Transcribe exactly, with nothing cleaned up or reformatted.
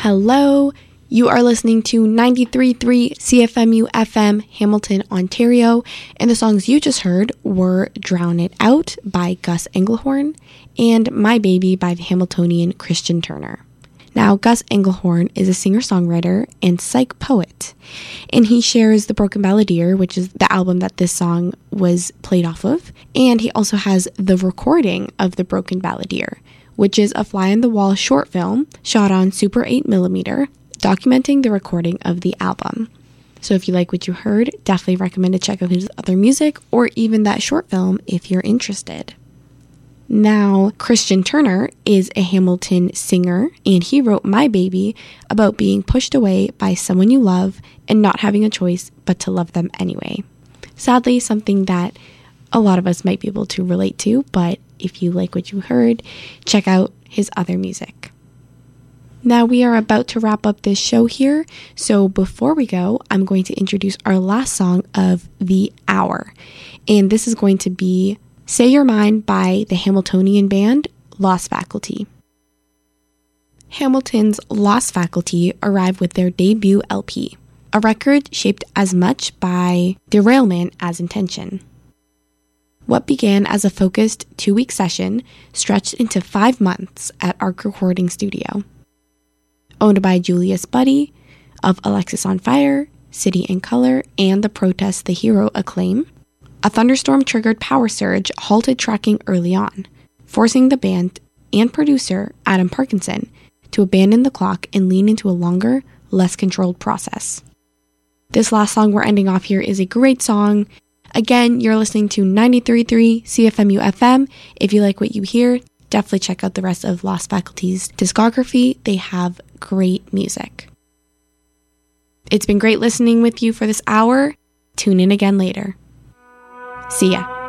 Hello, you are listening to ninety-three point three C F M U F M, Hamilton, Ontario, and the songs you just heard were Drown It Out by Gus Engelhorn and My Baby by the Hamiltonian Christian Turner. Now, Gus Engelhorn is a singer-songwriter and psych poet, and he shares The Broken Balladeer, which is the album that this song was played off of, and he also has the recording of The Broken Balladeer, which is a fly-on-the-wall short film shot on Super eight millimeter, documenting the recording of the album. So if you like what you heard, definitely recommend to check out his other music or even that short film if you're interested. Now, Christian Turner is a Hamilton singer, and he wrote My Baby about being pushed away by someone you love and not having a choice but to love them anyway. Sadly, something that a lot of us might be able to relate to, but if you like what you heard, check out his other music. Now we are about to wrap up this show here, so before we go, I'm going to introduce our last song of the hour, and this is going to be Say Your Mind by the Hamiltonian band Lost Faculty. Hamilton's Lost Faculty arrived with their debut L P, a record shaped as much by derailment as intention. What began as a focused two-week session stretched into five months at Arc Recording Studio. Owned by Julius Buddy of Alexis on Fire, City and Color, and the Protest the Hero acclaim, a thunderstorm-triggered power surge halted tracking early on, forcing the band and producer Adam Parkinson to abandon the clock and lean into a longer, less controlled process. This last song we're ending off here is a great song. Again, you're listening to ninety-three point three C F M U F M. If you like what you hear, definitely check out the rest of Lost Faculty's discography. They have great music. It's been great listening with you for this hour. Tune in again later. See ya.